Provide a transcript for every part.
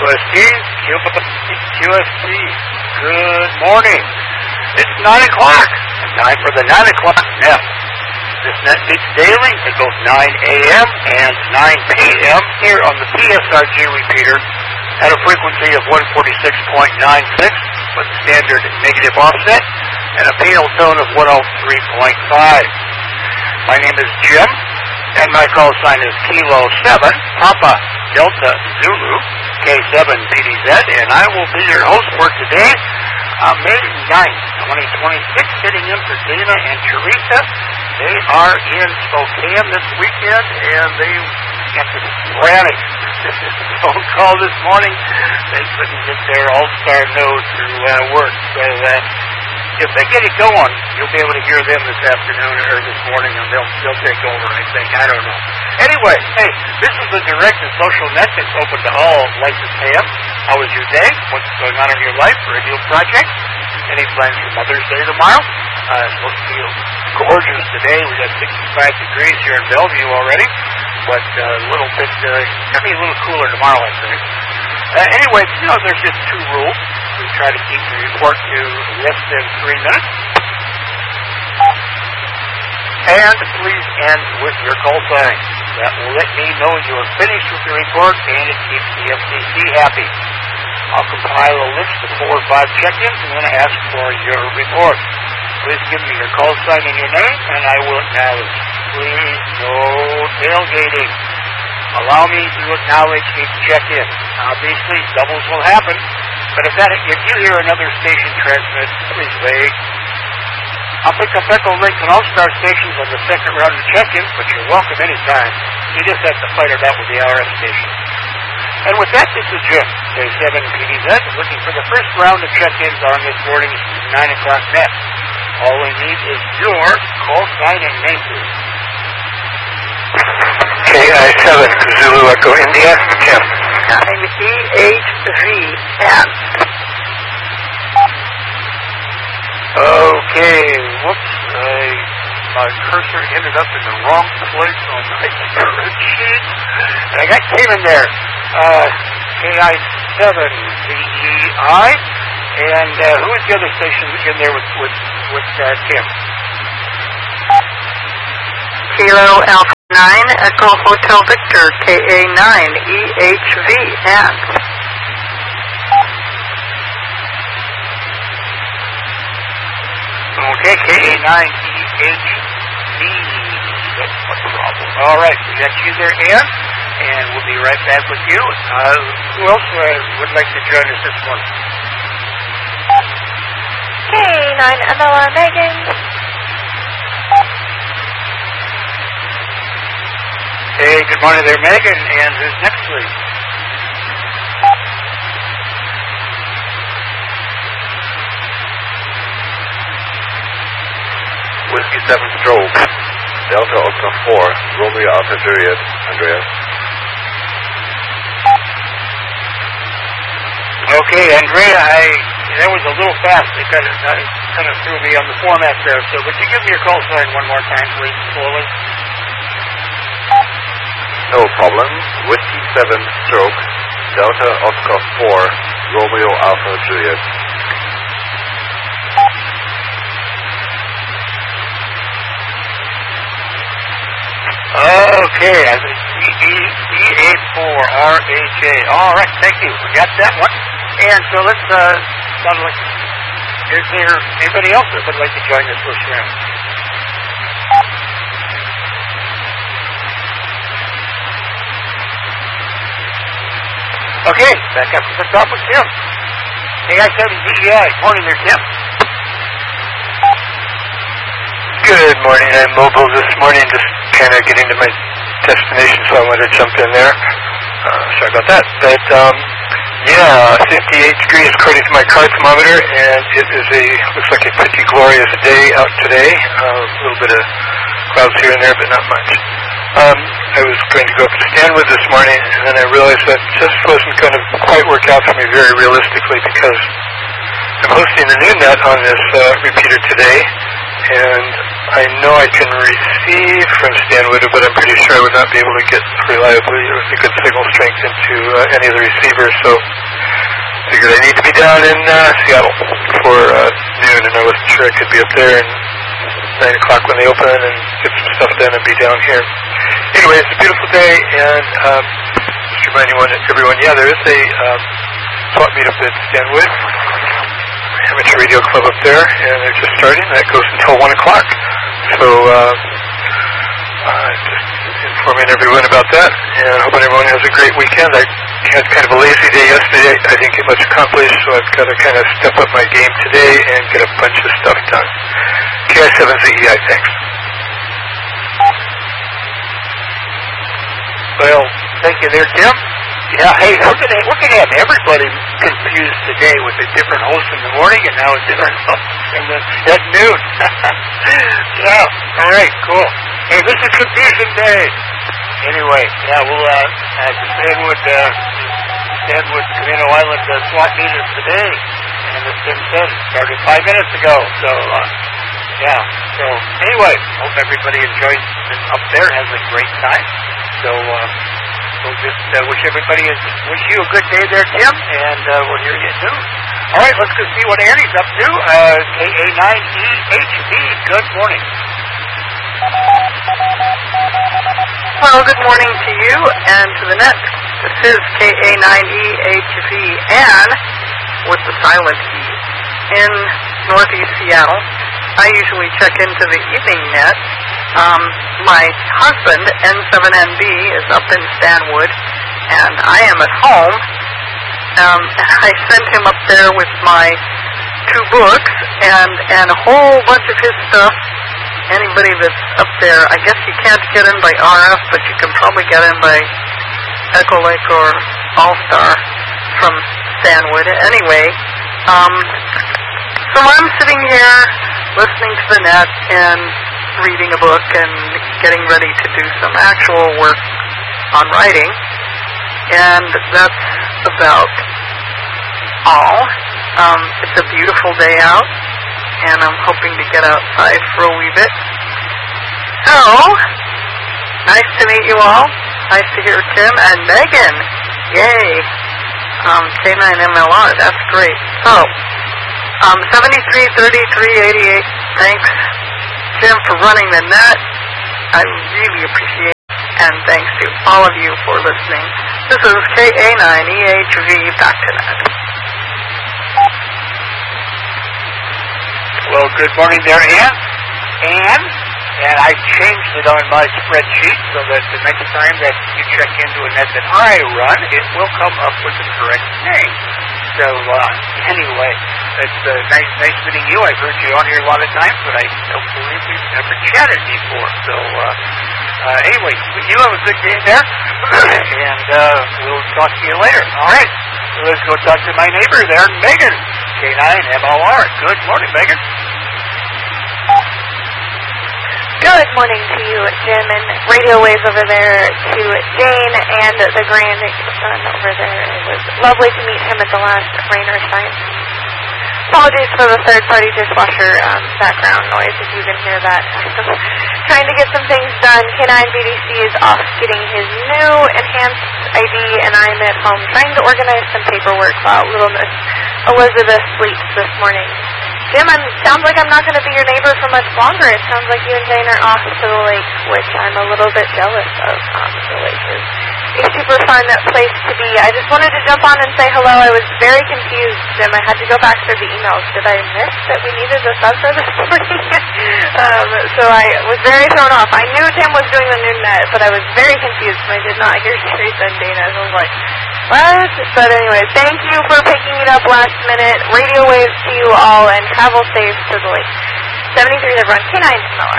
QST, QST, good morning. It's 9 o'clock. Time for the 9 o'clock nap. This net beats daily. It goes 9 a.m. and 9 p.m. here on the PSRG repeater at a frequency of 146.96 with standard negative offset and a penal tone of 103.5. My name is Jim, and my call sign is Kilo 7, Papa Delta Zulu, K7 PDZ, and I will be your host for today, May 9th, 2026, sitting in for Dana and Teresa. They are in Spokane this weekend, and they got this frantic phone call this morning. They couldn't get their all-star nose to work, so if they get it going, you'll be able to hear them this afternoon or this morning, and they'll take over, I think. I don't know. Anyway, hey, this is the direct and social net that's open to all licensed fans. How was your day? What's going on in your life for a new project? Any plans for Mother's Day tomorrow? It's supposed to be gorgeous today. We got 65 degrees here in Bellevue already, but a little bit, going to be a little cooler tomorrow, I think. Anyway, there's just two rules. We try to keep the report to less than 3 minutes. And please end with your call sign. That will let me know you are finished with the report, and it keeps the FCC happy. I'll compile a list of 4 or 5 check-ins and then ask for your report. Please give me your call sign and your name, and I will acknowledge. Please, no tailgating. Allow me to acknowledge each check-in. Obviously, doubles will happen, but if you hear another station transmit, please wait. I'll pick up Echo Link and All-Star stations on the second round of check-in, but you're welcome anytime. You just have to fight it out with the RF station. And with that, this is Jim, K7 PDZ, looking for the first round of check-ins on this morning's 9 o'clock net. All we need is your call sign and name, please. KI7, Zulu Echo India, Jim. 9EHVN. Okay, whoops, my cursor ended up in the wrong place on my spreadsheet. And I got Tim in there, KI7VEI, and who is the other station in there with Tim? Kilo Alpha 9, Echo Hotel Victor, KA9EHVN. Okay, KA9EHV. That's no problem. All right, we got you there, Ann, and we'll be right back with you. Who else would like to join us this morning? K9MLR Megan. Hey, good morning there, Megan. And who's next, please? Whiskey 7 Stroke, Delta Oscar 4, Romeo Alpha Juliet, Andreas. Okay, Andrea, that was a little fast. It kind of threw me on the format there. So would you give me your call sign one more time, please, slowly? No problem. Whiskey 7 Stroke, Delta Oscar 4, Romeo Alpha Juliet. Okay, I think E84RHA. All right, thank you. We got that one. And so let's, is there anybody else that would like to join this first round? Okay, back up to the top with Tim. KI7VEI. Morning there, Tim. Good morning. I'm mobile this morning, just kind of getting to my destination, so I wanted to jump in there. Sorry about that. But, 58 degrees according to my car thermometer, and it is looks like a pretty glorious day out today. A little bit of clouds here and there, but not much. I was going to go up to Stanwood this morning, and then I realized that just wasn't going to quite work out for me very realistically, because I'm hosting the noon net on this repeater today, and I know I can receive from Stanwood, but I'm pretty sure I would not be able to get reliably with a good signal strength into any of the receivers, so I figured I need to be down in Seattle for noon, and I wasn't sure I could be up there and 9 o'clock when they open and get some stuff done and be down here. Anyway, it's a beautiful day, and just reminding everyone, yeah, there is a swap meet up at Stanwood, amateur radio club up there, and they're just starting. That goes until 1 o'clock. So just informing everyone about that, and hoping everyone has a great weekend. I had kind of a lazy day yesterday. I didn't get much accomplished, so I've got to kind of step up my game today and get a bunch of stuff done. KI7ZEI, thanks. Well, thank you there, Tim. Yeah, hey, we're gonna have everybody confused today with a different host in the morning and now a different host at noon. Yeah, all right, cool. Hey, this is Confusion Day. Anyway, yeah, we'll the Stanwood Camino Island swap meet is today, and as Tim said, it started 5 minutes ago. So, yeah. So anyway, hope everybody enjoys up there, has a great time. So. We'll just wish you a good day there, Tim, and we'll hear you soon. All right, let's go see what Annie's up to. KA9EHV, good morning. Well, good morning to you and to the net. This is KA9EHV Ann with the silent E in Northeast Seattle. I usually check into the evening net. My husband, N7NB, is up in Stanwood, and I am at home. I sent him up there with my 2 books and a whole bunch of his stuff. Anybody that's up there, I guess you can't get in by RF, but you can probably get in by Echo Lake or All-Star from Stanwood. Anyway, so I'm sitting here listening to the net and reading a book and getting ready to do some actual work on writing, and that's about all. It's a beautiful day out, and I'm hoping to get outside for a wee bit. So, nice to meet you all. Nice to hear Tim and Megan. Yay. K9MLR, that's great. So, 733388, thanks Jim for running the net. I really appreciate it, and thanks to all of you for listening. This is KA9EHV, back to net. Well, good morning there, Ann. And I changed it on my spreadsheet so that the next time that you check into a net that I run, it will come up with the correct name. So, anyway, it's nice meeting you. I've heard you on here a lot of times, but I don't believe we've ever chatted before. So, anyway, you have a good day there, and we'll talk to you later. All right, so let's go talk to my neighbor there, Megan, K9MLR. Good morning, Megan. Good morning to you, Jim, and radio waves over there to Jane and the grandson over there. It was lovely to meet him at the last rain or shine. Apologies for the third-party dishwasher background noise, if you can hear that. I'm trying to get some things done. K9BDC is off getting his new enhanced ID, and I'm at home trying to organize some paperwork while little Miss Elizabeth sleeps this morning. Jim, sounds like I'm not going to be your neighbor for much longer. It sounds like you and Jane are off to the lake, which I'm a little bit jealous of. The lake is a super fun place to be. I just wanted to jump on and say hello. I was very confused, Jim. I had to go back through the emails. Did I miss that we needed a sub this morning? So I was very thrown off. I knew Tim was doing the noon net, but I was very confused, and I did not hear Teresa and Dana. So I was like, what? But anyway, thank you for picking it up last minute. Radio waves to you all, and travel safe to the lake. 73, everyone. K9MLR.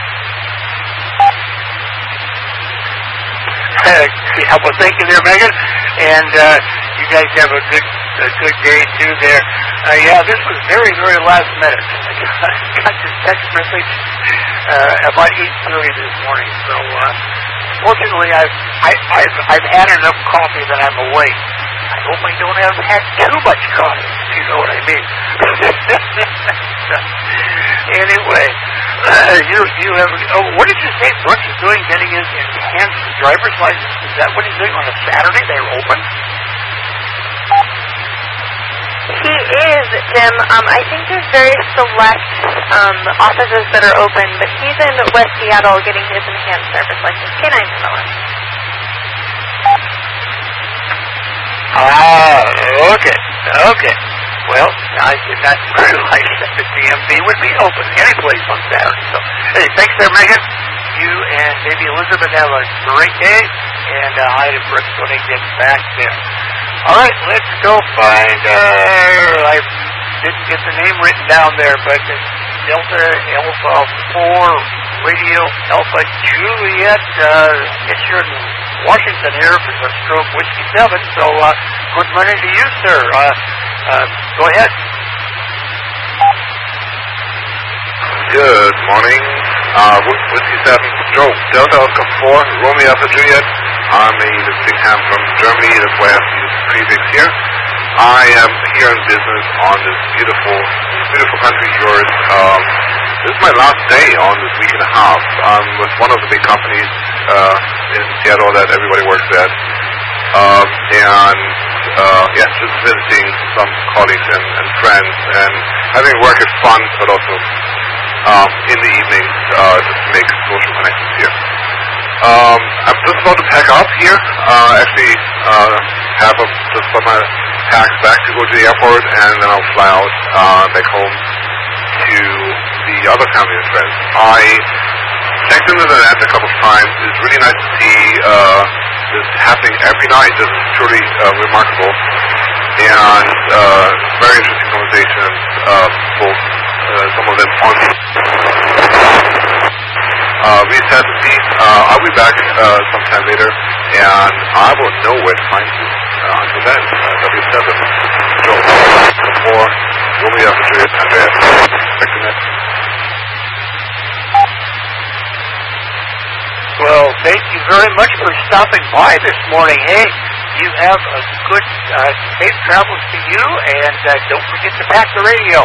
Well, thank you there, Megan. And you guys have a good day, too, there. Yeah, this was very, very last minute. I got this text message about 8:30 this morning. So, fortunately, I've had enough coffee that I'm awake. I hope I don't have had too much coffee, if you know what I mean. Anyway, You have. Oh, what did you say Brooks is doing? Getting his enhanced driver's license? Is that what he's doing on a Saturday? They're open. He is, Jim. I think there's very select offices that are open, but he's in West Seattle getting his enhanced driver's license. K9 MLS. Okay. Well, I did not realize that the DMV would be open any place on Saturday. So, hey, thanks there, Megan. You and baby Elizabeth have a great day, and hi to Brooks when he gets back there. All right, let's go find, I didn't get the name written down there, but it's Delta Alpha 4 Radio Alpha Juliet. It's here in Washington here for the Stroke Whiskey 7. So, good morning to you, sir. Go ahead. Good morning. Whiskey 7 Stroke Delta Alpha 4 Romeo Alpha Juliet. I'm a visiting ham from Germany. That's why I have to use the prefix here. I am here in business on this beautiful country of yours. This is my last day on this week and a half. I'm with one of the big companies in Seattle that everybody works at. Just visiting some colleagues and friends, and having work is fun, but also in the evenings just to make social connections here. I'm just about to pack up here. Just put my packs back to go to the airport, and then I'll fly out back home to the other family and friends. I checked into the net a couple of times. It's really nice to see this happening every night. This is truly remarkable, and very interesting conversations. Both some of them on reset the feed. I'll be back sometime later, and I will know where to find you. Until then, W7, Joe, 4, Romeo Alpha Juliet, Andreas, expecting it. Well, thank you very much for stopping by this morning. Hey, you have a good, safe travels to you, and don't forget to pack the radio.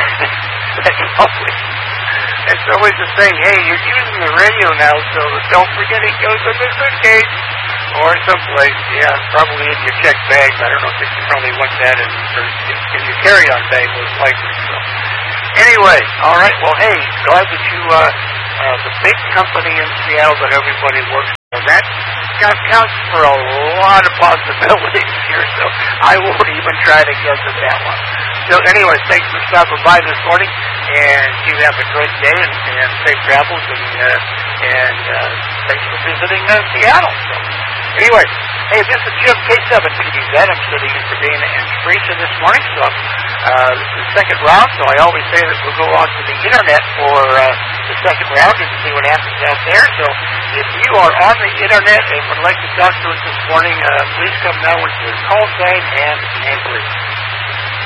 It's always the thing. Hey, you're using the radio now, so don't forget it goes in the suitcase or someplace. Yeah, probably in your check bag. I don't know if you probably want that in your carry-on bag, most likely. So, anyway, all right. Well, hey, glad that you, the big company in Seattle that everybody works for, that counts for a lot of possibilities here. So I won't even try to guess at that one. So anyway, thanks for stopping by this morning, and you have a great day and safe travels, and thanks for visiting Seattle. So anyway, hey, this is Jim K7PDZ. I'm sitting in for Dana and Teresa this morning. So this is the second round, so I always say that we'll go on to the internet for the second round and see what happens out there. So if you are on the internet and would like to talk to us this morning, please come now with your call sign and name, please.